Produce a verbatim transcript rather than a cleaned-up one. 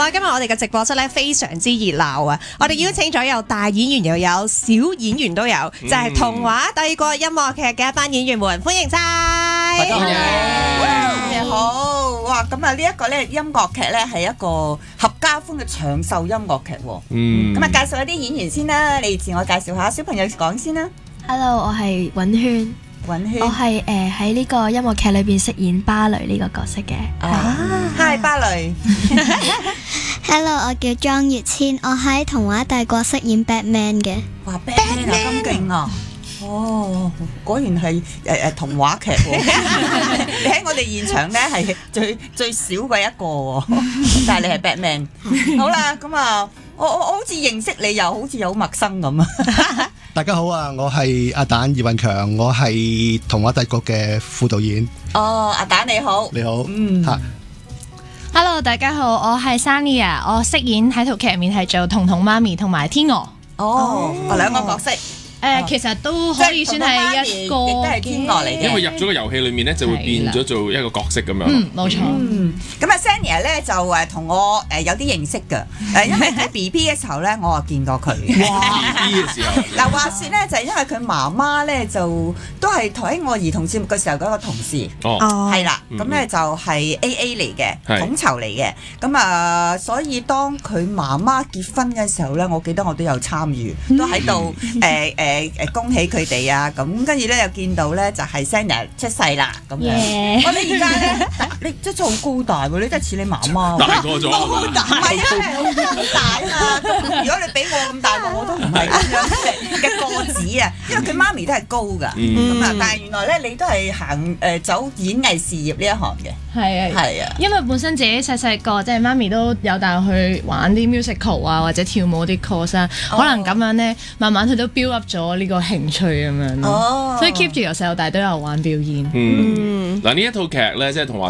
哇！今日我哋嘅直播室咧非常之熱鬧啊！我哋邀請咗有大演員又有小演員都有，就係《童話帝國》音樂劇嘅一班演員們，歡迎晒！ 大家好， 你好！哇！咁啊，呢一個咧音樂劇咧係一個合家歡嘅長壽音樂劇喎。 嗯， 咁啊，介紹一啲演員先啦，你自我介紹下，小朋友講先啦。 Hello， 我係尹軒， 尹軒， 我係誒喺呢個音樂劇裏邊飾演芭蕾呢個角色嘅。 啊，Hi 芭蕾。 Hello， 我叫莊月千，我喺童話帝國飾演 Batman 嘅。 哇 ，Batman 啊，咁勁啊！哦，果然係誒誒童話劇喎。你喺我哋現場咧係最最少嘅一個喎，但係你係 Batman。好啦，咁啊，我我我好似認識你，又好似有陌生咁啊。 大家好啊！我係阿蛋葉運強，我係童話帝國嘅副導演。 哦，阿蛋你好， 你好， 嗯嚇。 Hello， 大家好，我係 Sania， 我飾演喺套劇入面係做彤彤媽咪同埋天鵝。 哦，我兩個角色。 誒，其實都可以算係一個， 亦都係天鵝嚟嘅。 因為入咗個遊戲裏面咧，就會變咗做一個角色咁樣。 嗯，冇錯。 嗯，咁啊 Sania 咧就誒同我誒有啲認識㗎。誒，因為喺 B B 嘅時候咧，我啊見過佢。 哇 ！B B 嘅時候。 嗱，話説咧就係因為佢媽媽咧就都係喺我兒童節目嘅時候嗰個同事。 哦。 係啦，咁咧就係 A A 嚟嘅，統籌嚟嘅。咁啊，所以當佢媽媽結婚嘅時候咧，我記得我都有參與，都喺度誒誒。誒誒恭喜佢哋啊！咁跟住咧又見到咧就係 Sania 出世啦咁樣。我哋而家咧，你真係好高大喎！你真係似你媽媽。 大個咗。 高大，唔係啊，我好大啊嘛。咁如果你俾我咁大個，我都唔係咁樣嘅個子啊。因為佢媽咪都係高㗎。咁啊，但係原來咧你都係行誒走演藝事業呢一行嘅。 係啊， 係啊。 因為本身自己細細個即係媽咪都有帶我去玩啲 musical 啊，或者跳舞啲 course 啊，可能咁樣咧，慢慢佢都 build up 咗呢個興趣咁樣咯，所以 keep 住由細到大都有玩表演。 嗯，嗱呢一套劇咧，即係童話